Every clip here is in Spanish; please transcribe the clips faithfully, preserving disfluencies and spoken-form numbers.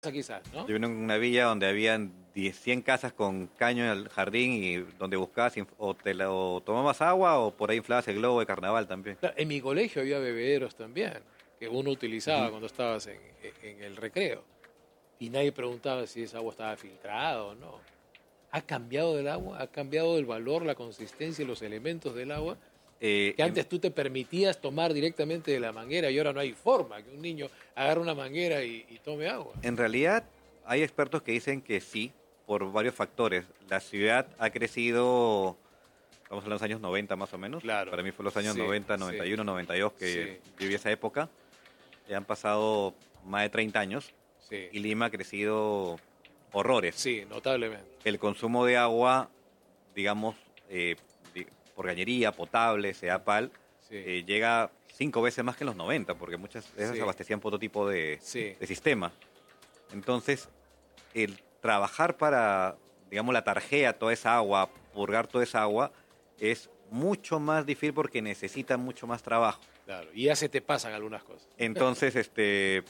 quizás, ¿no? Yo vine en una villa donde habían diez, cien casas con caño en el jardín y donde buscabas inf- o, te la, o tomabas agua o por ahí inflabas el globo de carnaval también. Claro, en mi colegio había bebederos también, que uno utilizaba Ujú. cuando estabas en, en el recreo. Y nadie preguntaba si esa agua estaba filtrada o no. ¿Ha cambiado el agua? ¿Ha cambiado el valor, la consistencia y los elementos del agua? Eh, Que en, antes tú te permitías tomar directamente de la manguera y ahora no hay forma que un niño agarre una manguera y, y tome agua. en realidad hay expertos que dicen que sí, por varios factores. La ciudad ha crecido, vamos a los años noventa más o menos. Claro. Para mí fue los años Sí, noventa, sí, noventa y uno, noventa y dos que sí, viví esa época. Ya han pasado más de treinta años sí, y Lima ha crecido horrores. sí, notablemente. El consumo de agua, digamos, eh, di- por cañería, potable, sea pal, Sí, eh, llega cinco veces más que en los noventa, porque muchas veces sí, abastecían por otro tipo de, sí, de sistema. Entonces, el trabajar para, digamos, la tarjea, toda esa agua, purgar toda esa agua, es mucho más difícil porque necesita mucho más trabajo. claro. Y ya se te pasan algunas cosas. Entonces, este,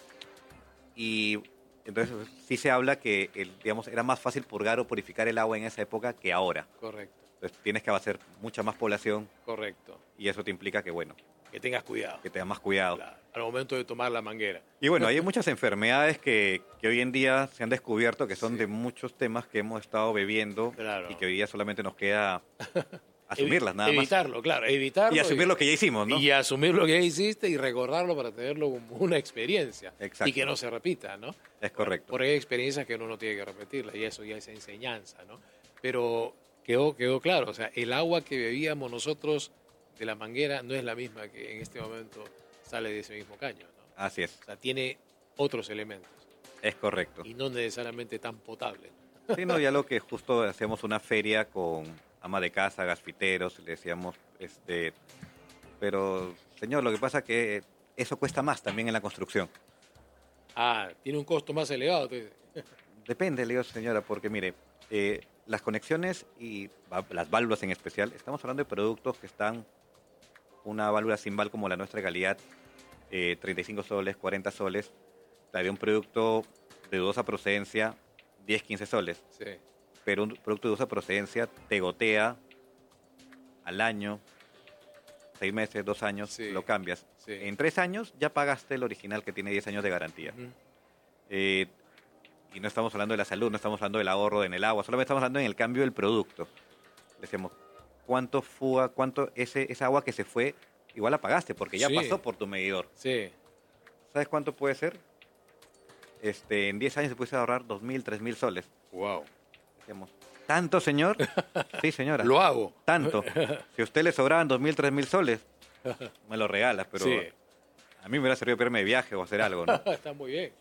y entonces sí se habla que, el, digamos, era más fácil purgar o purificar el agua en esa época que ahora. Correcto, Entonces tienes que abastecer mucha más población correcto. y eso te implica que, bueno, Que tengas cuidado, que tengas más cuidado. claro, al momento de tomar la manguera. Y bueno, hay muchas enfermedades que, que hoy en día se han descubierto que son Sí. de muchos temas que hemos estado bebiendo Claro. y que hoy día solamente nos queda asumirlas Evi- nada más. Evitarlo, claro, evitarlo. Y asumir lo que ya hicimos, ¿no? Y asumir lo que ya hiciste y recordarlo para tenerlo como una experiencia. Exacto. Y que no se repita, ¿no? Es correcto. Por ahí hay experiencias que uno no tiene que repetirlas y eso ya es enseñanza, ¿no? Pero quedó, quedó claro, o sea, el agua que bebíamos nosotros de la manguera no es la misma que en este momento sale de ese mismo caño, ¿no? Así es, O sea, tiene otros elementos es correcto. y no necesariamente tan potable. Sí, no, ya lo que justo hacíamos una feria con ama de casa, gasfiteros, le decíamos, este, pero señor, lo que pasa que eso cuesta más también en la construcción. Ah, tiene un costo más elevado. Entonces. Depende, le digo, señora, porque mire, eh, las conexiones y va- las válvulas en especial, estamos hablando de productos que están, una válvula Simbal como la nuestra de calidad, eh, treinta y cinco soles, cuarenta soles, la de un producto de dudosa procedencia, diez, quince soles. Sí, Pero un producto de dudosa procedencia te gotea al año, seis meses, dos años, Sí, lo cambias. sí. En tres años ya pagaste el original que tiene diez años de garantía. Ujú. Eh, y no estamos hablando de la salud, no estamos hablando del ahorro en el agua, solamente estamos hablando en el cambio del producto. Decíamos, ¿cuánto fuga, cuánto ese, esa agua que se fue, igual la pagaste porque ya Sí. pasó por tu medidor? Sí, ¿Sabes cuánto puede ser? Este, en diez años se puede ahorrar dos mil, tres mil soles. wow. Decíamos, ¿tanto, señor? Sí, señora. Lo hago. Tanto. Si a usted le sobraban dos mil, tres mil soles, me lo regalas, pero Sí. a mí me hubiera servido para irme de viaje o hacer algo, ¿no? Está muy bien.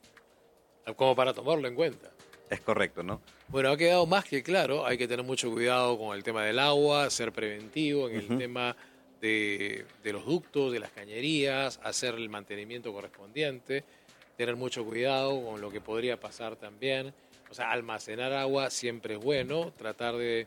Como para tomarlo en cuenta. Es correcto, ¿no? Bueno, ha quedado más que claro, hay que tener mucho cuidado con el tema del agua, ser preventivo en el Ujú. tema de, de los ductos, de las cañerías, hacer el mantenimiento correspondiente, tener mucho cuidado con lo que podría pasar también. O sea, almacenar agua siempre es bueno, tratar de,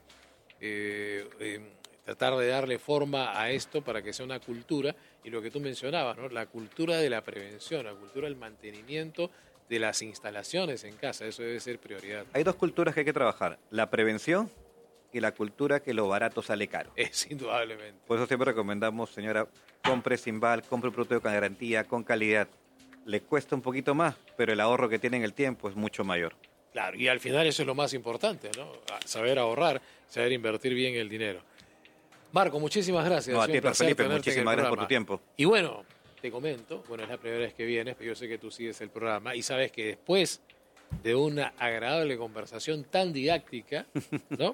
eh, eh, tratar de darle forma a esto para que sea una cultura. Y lo que tú mencionabas, ¿no? La cultura de la prevención, la cultura del mantenimiento de las instalaciones en casa, eso debe ser prioridad. Hay dos culturas que hay que trabajar, la prevención y la cultura que lo barato sale caro. Es indudablemente. Por eso siempre recomendamos, señora, compre Simbal, compre un producto con garantía, con calidad. Le cuesta un poquito más, pero el ahorro que tiene en el tiempo es mucho mayor. Claro, y al final eso es lo más importante, ¿no? Saber ahorrar, saber invertir bien el dinero. Marco, muchísimas gracias. No, Ha a sido ti, un placer Felipe, tenerte en el muchísimas gracias por programa. tu tiempo. Y bueno, te comento, bueno, es la primera vez que vienes, pero yo sé que tú sigues el programa y sabes que después de una agradable conversación tan didáctica, ¿no?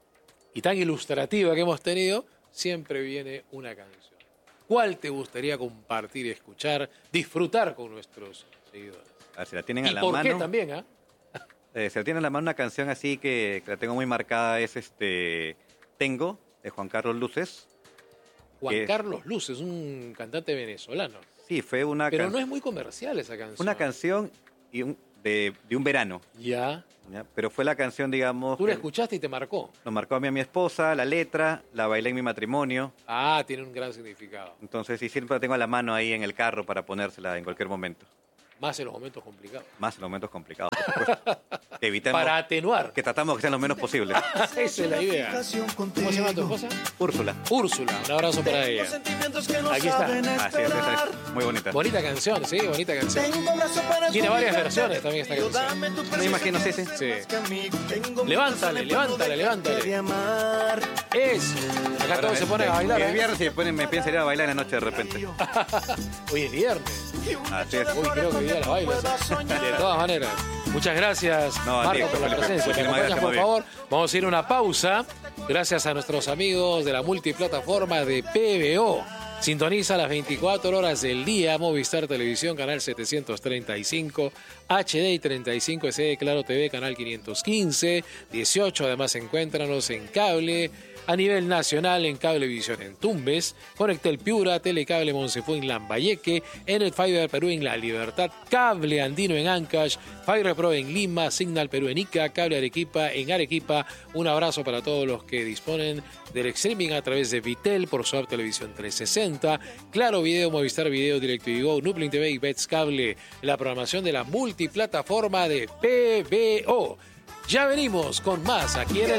Y tan ilustrativa que hemos tenido, siempre viene una canción. ¿Cuál te gustaría compartir y escuchar, disfrutar con nuestros seguidores? A ver, si la tienen a ¿Y la por mano. qué también, ah? Eh, si la tienen a la mano una canción así que, que la tengo muy marcada es este Tengo, de Juan Carlos Luces. Juan que- Carlos Luces, un cantante venezolano. Sí, fue una, Pero can- no es muy comercial esa canción. una canción y un- de, de un verano. Ya. ¿Ya? Pero fue la canción, digamos, Tú la que escuchaste y te marcó. nos marcó a mí y a mi esposa, la letra, la bailé en mi matrimonio. Ah, tiene un gran significado. Entonces, sí, siempre la tengo a la mano ahí en el carro para ponérsela en cualquier momento. Más en los momentos complicados. Más en los momentos complicados, por supuesto. Que evitemos, Para atenuar. que tratamos que sean lo menos posible. Esa es la idea. ¿Cómo se llama tu esposa? Úrsula. Úrsula, un abrazo para ella. Aquí está. Así es, esa es muy bonita. Bonita canción, sí, bonita canción. Tiene varias versiones también esta canción. Me imagino, sí, sí. Sí. Levántale, levántale, levántale. Es. Acá todo se pone a bailar. Y el ¿eh? viernes y después me piensa ir a bailar en la noche de repente. Hoy es viernes. Así es. Uy, creo que hoy día la bailas. ¿eh? De todas maneras. Muchas gracias, No, Marco, Diego, por la Felipe, presencia. ¿Me muchísimas acompañas, gracias, por muy bien. favor? Vamos a ir a una pausa. Gracias a nuestros amigos de la multiplataforma de P B O. Sintoniza las veinticuatro horas del día, Movistar Televisión, canal setecientos treinta y cinco, H D y treinta y cinco S D, Claro T V, canal quinientos quince, dieciocho, además encuéntranos en cable, a nivel nacional en Cablevisión en Tumbes, Conectel Piura, Telecable Monsefu en Lambayeque, Enet Fiber Perú en La Libertad, Cable Andino en Ancash, Fiber Pro en Lima, Signal Perú en Ica, Cable Arequipa en Arequipa. Un abrazo para todos los que disponen del streaming a través de Vitel por su app Televisión trescientos sesenta, Claro Video, Movistar Video, DirecTV Go, Nuplin T V y Bets Cable, la programación de la multiplataforma de P B O. Ya venimos con más aquí en el